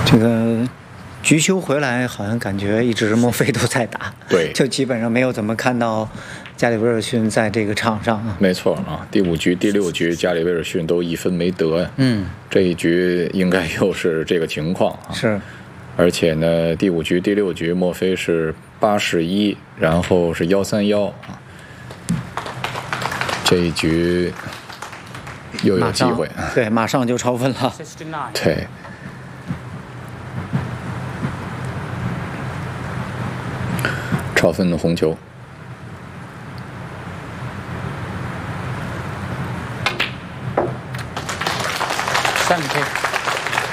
这个局球回来，好像感觉一直墨菲都在打， 对， 就基本上没有怎么看到加里威尔逊在这个场上啊。 没错啊，第5局、第6局，加里威尔逊都1分没得呀。这一局应该又是这个情况啊。 是， 而且呢，第5局、第6局，墨菲是81，然后是131啊。这一局又有机会， 对，马上就超分了。 对。超分的红球。